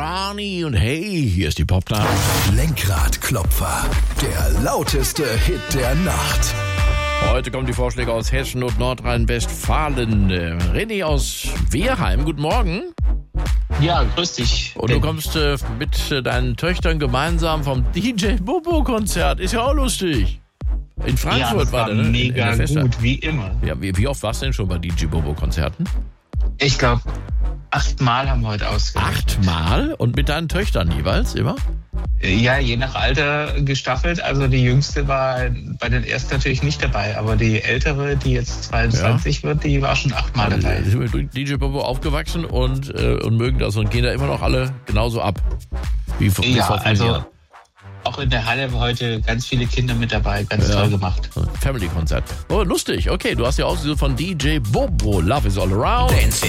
Ronnie und hey, hier ist die Popnacht. Lenkradklopfer, der lauteste Hit der Nacht. Heute kommen die Vorschläge aus Hessen und Nordrhein-Westfalen. René aus Wehrheim, guten Morgen. Ja, grüß dich. Und du kommst mit deinen Töchtern gemeinsam vom DJ Bobo Konzert. Ist ja auch lustig. In Frankfurt ja, das war das, ne? Mega gut, wie immer. Ja, wie oft warst du denn schon bei DJ Bobo Konzerten? Ich glaube, 8 Mal haben wir heute ausgerichtet. 8 Mal? Und mit deinen Töchtern jeweils immer? Ja, je nach Alter gestaffelt. Also die Jüngste war bei den ersten natürlich nicht dabei, aber die Ältere, die jetzt 22 wird, die war schon 8 Mal dabei. Die sind mit DJ Bobo aufgewachsen und mögen das und gehen da immer noch alle genauso ab. Wie vor 5 Jahren. Also auch in der Halle heute ganz viele Kinder mit dabei, ganz toll gemacht. Family-Konzert. Oh, lustig. Okay, du hast ja ausgesucht von DJ Bobo. Love is all around. Dance